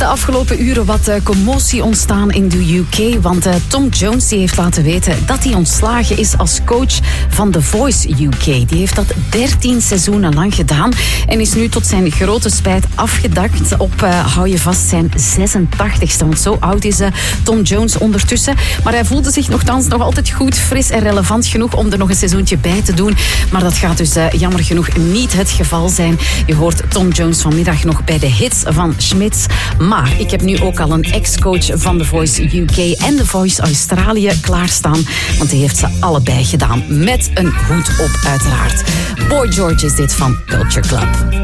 de afgelopen uren wat commotie ontstaan in de UK. Want Tom Jones die heeft laten weten dat hij ontslagen is als coach van The Voice UK. Die heeft dat 13 seizoenen lang gedaan en is nu tot zijn grote spijt afgedakt op, hou je vast, zijn 86ste. Want zo oud is Tom Jones ondertussen. Maar hij voelde zich nogthans nog altijd goed, fris en relevant genoeg om er nog een seizoentje bij te doen. Maar dat gaat dus jammer genoeg niet het geval zijn. Je hoort Tom Jones vanmiddag nog bij de hits van Schmitz. Maar ik heb nu ook al een ex-coach van The Voice UK en The Voice Australië klaarstaan. Want die heeft ze allebei gedaan. Met een hoed op, uiteraard. Boy George is dit van Culture Club.